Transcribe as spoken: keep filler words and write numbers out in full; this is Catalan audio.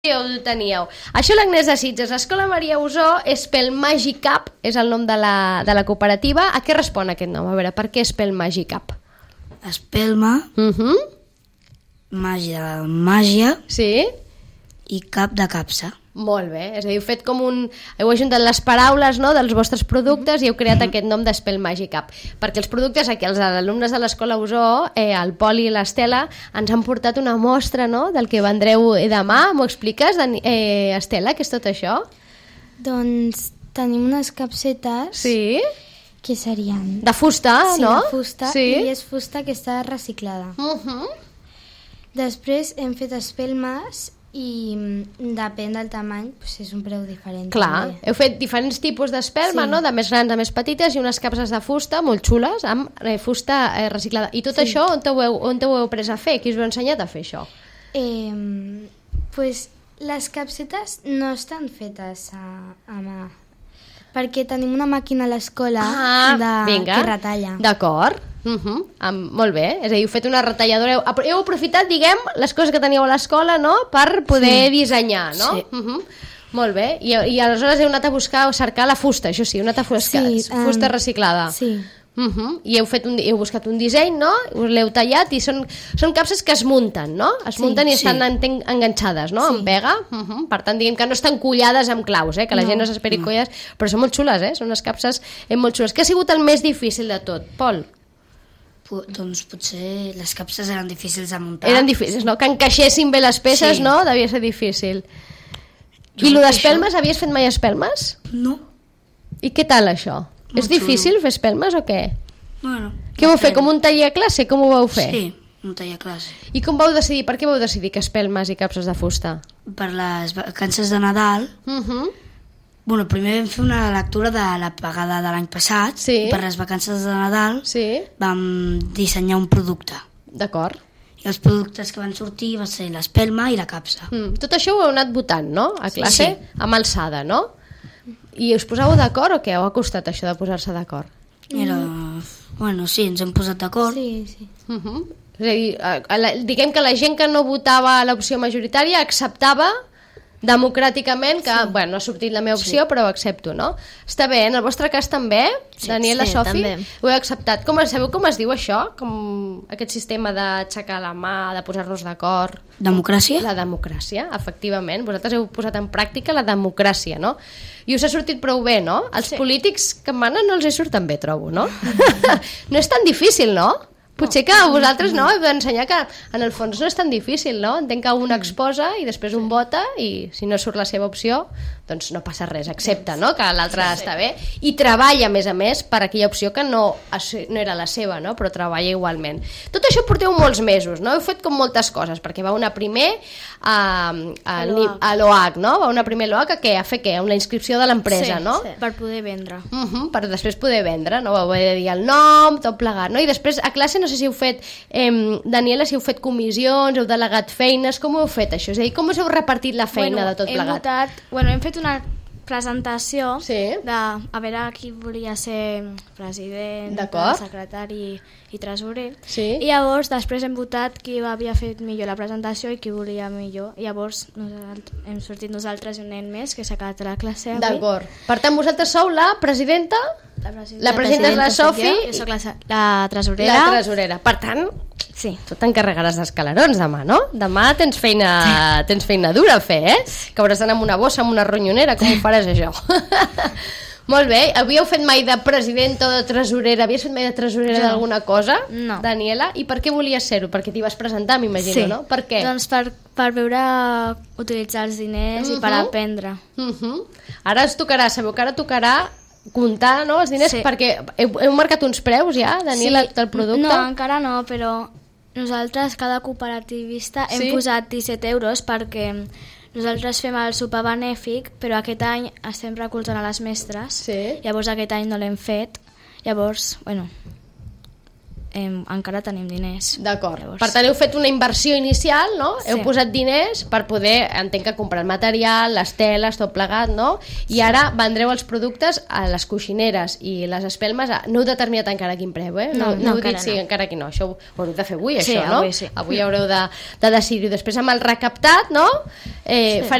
ho teníeu. Això l'Agnès de Sitges. L'Escola Maria Usó és pel Magicap, és el nom de la, de la cooperativa. A què respon aquest nom? A veure, per què és pel Magicap? Espelma, Uh -huh. màgia de màgia Sí? i cap de capsa. Molt bé. És a dir, heu fet com un... Heu ajuntat les paraules, no?, dels vostres productes i heu creat aquest nom d'Espel Magicap. Perquè els productes, aquí els alumnes de l'Escola Usó, eh, el Pol i l'Estela, ens han portat una mostra, no?, del que vendreu demà. M'ho expliques, eh, Estela, què és tot això? Doncs tenim unes capsetes Sí? que serien... De fusta, sí, no? de fusta, Sí. i és fusta que està reciclada. Uh -huh. Després hem fet espelmes i mm, depèn del tamany, doncs és un preu diferent. Clar, també. heu fet diferents tipus d'espelma, Sí. no?, de més grans a més petites, i unes capses de fusta molt xules, amb eh, fusta eh, reciclada. I tot Sí. això, on ho, heu, on ho heu après a fer? Qui us ho ha ensenyat a fer això? Eh, pues, les capsetes no estan fetes a, a mà, perquè tenim una màquina a l'escola de, vinga. que retalla. D'acord. Uh -huh. um, molt bé, és a dir, heu fet una retalladora, heu, heu aprofitat, diguem, les coses que teníeu a l'escola, no?, per poder sí. dissenyar, no? Sí. Uh -huh. Molt bé, I, i aleshores heu anat a buscar o cercar la fusta, això sí, heu anat a buscar Sí, fusta um, reciclada. Sí. Uh -huh. I heu, fet un, heu buscat un disseny, no?, us l'heu tallat i són, són capses que es munten, no? Es Sí, munten i sí. estan en, enganxades, no?, Sí. amb pega. Uh -huh. Per tant, diguem que no estan collades amb claus, eh? Que la No, gent no s'esperi no. colles, però són molt xules, eh? Són unes capses eh, molt xules. Què ha sigut el més difícil de tot, Pol? Po- doncs potser les capses eren difícils de muntar. Eren difícils, no? Que encaixessin bé les peces, Sí. no? Devia ser difícil. Jo I lo crec que d'espelmes, havies fet mai espelmes? No. I què tal, això? Molt És difícil fer espelmes o què? Bueno. Què vau fer, com un taller a classe? Com ho vau fer? Sí, un taller a classe. I com vau decidir, per què vau decidir que espelmes i capses de fusta? Per les vacances de Nadal, Uh -huh. bueno, primer vam fer una lectura de la pagada de l'any passat, Sí. i per les vacances de Nadal Sí, vam dissenyar un producte. d'acord. I els productes que van sortir van ser l'espelma i la capsa. Mm. Tot això ho heu anat votant, no? A classe, Sí. amb alçada, no? I us posàveu d'acord o què? Heu ha costat això de posar-se d'acord? Era... Bueno, sí, ens hem posat d'acord. Sí, sí. Uh -huh. És a dir, a, a la, diguem que la gent que no votava l'opció majoritària acceptava democràticament que, sí. bueno, no ha sortit la meva opció, sí. però ho accepto, no? Està bé, en el vostre cas també, Sí, Daniela, sí, Sofi, també. ho heu acceptat. Com, sabeu com es diu això? Com aquest sistema d'aixecar la mà, de posar-nos d'acord? Democràcia? La democràcia, efectivament. Vosaltres heu posat en pràctica la democràcia, no? I us ha sortit prou bé, no? Els sí. polítics que manen no els hi surten bé, trobo, no? No és tan difícil, no? Potser que vosaltres no, heu d'ensenyar que en el fons no és tan difícil, no? Entenc que un exposa i després un vota i si no surt la seva opció, doncs no passa res, accepta, no?, que l'altre sí, sí. està bé i treballa, a més a més, per aquella opció que no, no era la seva, no?, però treballa igualment. Tot això porteu molts mesos, no? Heu fet com moltes coses, perquè vau anar primer a, a, a l'O H, no? Vau anar primer a l'O H a què? A fer què? Amb la inscripció de l'empresa, Sí, no? sí. Per poder vendre. Uh -huh, per després poder vendre, no? Vau haver de dir el nom, tot plegat, no? I després a classe no sé si heu fet, eh, Daniela, si heu fet comissions, heu delegat feines, com ho heu fet això? És a dir, com us heu repartit la feina bueno, de tot hem plegat? Votat, bueno, hem fet una presentació Sí. de a veure qui volia ser president, D'acord. secretari i tresorer. Sí. I llavors després hem votat qui havia fet millor la presentació i qui volia millor. I llavors nosaltres, hem sortit nosaltres i un nen més que s'ha quedat a la classe avui. D'acord. Per tant, vosaltres sou la presidenta? La presidenta, La presidenta és la soc Sofi jo, jo soc la, la tresorera. La tresorera. Per tant, Sí. tu t'encarregaràs d'escalarons demà, no? Demà tens feina, tens feina dura a fer, eh? Que hauràs d'anar amb una bossa, amb una ronyonera, com ho faràs això? Molt bé. Havíeu fet mai de presidenta o de tresorera? Havies fet mai de tresorera Jo. d'alguna cosa, No. Daniela? I per què volies ser-ho? Perquè t'hi vas presentar, m'imagino, Sí. no? Per què? Doncs per, per veure utilitzar els diners uh -huh. i per Mhm. aprendre. Uh -huh. Ara es tocarà, sabeu que ara tocarà comptar, no?, els diners, Sí. perquè heu, heu marcat uns preus ja, Daniela, del producte? No, encara no, però nosaltres, cada cooperativista, hem Sí? posat disset euros perquè nosaltres fem el sopar benèfic, però aquest any estem recolzant a les mestres, Sí. llavors aquest any no l'hem fet, llavors, bueno, em, encara tenim diners. D'acord. Per tant, heu fet una inversió inicial, no? Sí. Heu posat diners per poder, entenc que comprar el material, les teles, tot plegat, no? I ara vendreu els productes a les coixineres i les espelmes. A... No heu determinat encara quin preu, eh? No, no, no heu dit, encara sí, no. encara que no. Això ho, ho haureu de fer avui, Sí, això, no? avui sí. Avui haureu de, de decidir-ho. Després, amb el recaptat, no? Eh, sí. Fareu